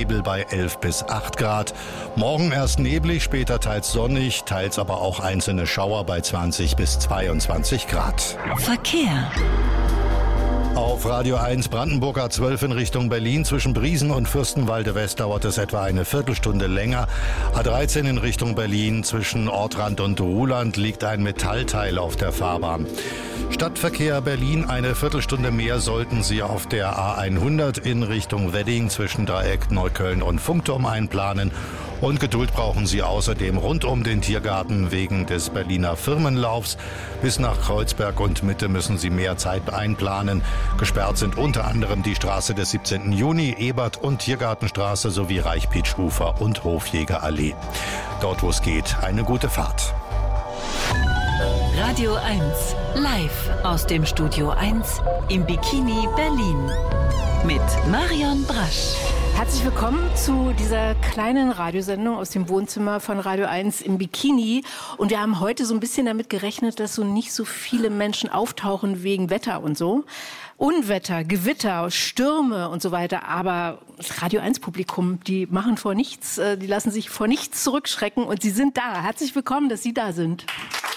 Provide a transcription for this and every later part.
Nebel bei 11 bis 8 Grad. Morgen erst neblig, später teils sonnig, teils aber auch einzelne Schauer bei 20 bis 22 Grad. Verkehr. Auf Radio 1 Brandenburg A12 in Richtung Berlin zwischen Briesen und Fürstenwalde West dauert es etwa eine Viertelstunde länger. A13 in Richtung Berlin zwischen Ortrand und Ruhland liegt ein Metallteil auf der Fahrbahn. Stadtverkehr Berlin, eine Viertelstunde mehr sollten Sie auf der A100 in Richtung Wedding zwischen Dreieck, Neukölln und Funkturm einplanen. Und Geduld brauchen Sie außerdem rund um den Tiergarten wegen des Berliner Firmenlaufs. Bis nach Kreuzberg und Mitte müssen Sie mehr Zeit einplanen. Gesperrt sind unter anderem die Straße des 17. Juni, Ebert- und Tiergartenstraße sowie Reichpietsch-Ufer und Hofjägerallee. Dort, wo es geht, eine gute Fahrt. Radio 1, live aus dem Studio 1 im Bikini Berlin mit Marion Brasch. Herzlich willkommen zu dieser kleinen Radiosendung aus dem Wohnzimmer von Radio 1 im Bikini. Und wir haben heute so ein bisschen damit gerechnet, dass so nicht so viele Menschen auftauchen wegen Wetter und so. Unwetter, Gewitter, Stürme und so weiter. Aber das Radio 1 Publikum, die machen vor nichts, die lassen sich vor nichts zurückschrecken und sie sind da. Herzlich willkommen, dass Sie da sind.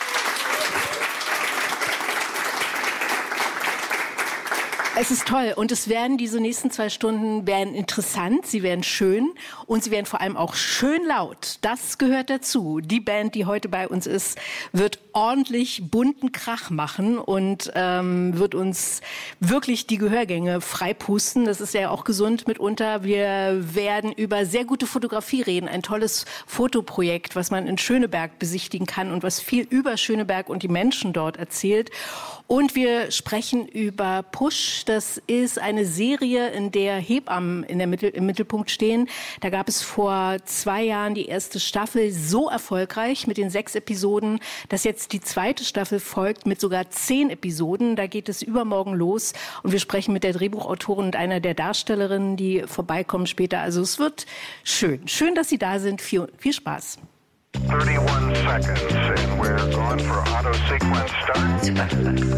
Es ist toll und es werden diese nächsten 2 Stunden werden interessant, sie werden schön und sie werden vor allem auch schön laut. Das gehört dazu. Die Band, die heute bei uns ist, wird ordentlich bunten Krach machen und wird uns wirklich die Gehörgänge freipusten. Das ist ja auch gesund mitunter. Wir werden über sehr gute Fotografie reden, ein tolles Fotoprojekt, was man in Schöneberg besichtigen kann und was viel über Schöneberg und die Menschen dort erzählt. Und wir sprechen über Push. Das ist eine Serie, in der Hebammen im Mittelpunkt stehen. Da gab es vor 2 Jahren die erste Staffel so erfolgreich mit den 6 Episoden, dass jetzt die zweite Staffel folgt mit sogar 10 Episoden. Da geht es übermorgen los. Und wir sprechen mit der Drehbuchautorin und einer der Darstellerinnen, die vorbeikommen später. Also es wird schön. Schön, dass Sie da sind. Viel Spaß. 31 seconds and we're going for auto sequence start.